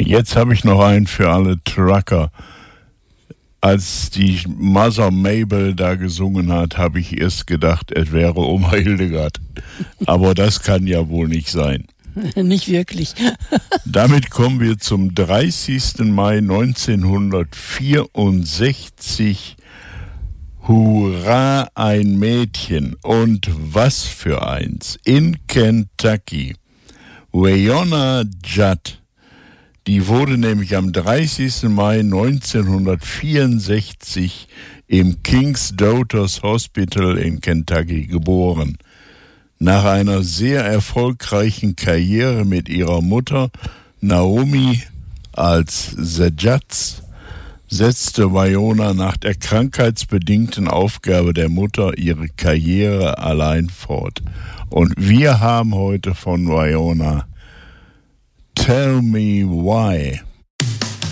Jetzt habe ich noch einen für alle Trucker. Als die Mother Mabel da gesungen hat, habe ich erst gedacht, es wäre Oma Hildegard. Aber das kann ja wohl nicht sein. Nicht wirklich. Damit kommen wir zum 30. Mai 1964. Hurra, ein Mädchen. Und was für eins. In Kentucky. Wynonna Judd. Die wurde nämlich am 30. Mai 1964 im King's Daughters Hospital in Kentucky geboren. Nach einer sehr erfolgreichen Karriere mit ihrer Mutter Naomi als The Judds setzte Wynonna nach der krankheitsbedingten Aufgabe der Mutter ihre Karriere allein fort. Und wir haben heute von Wynonna Tell Me Why.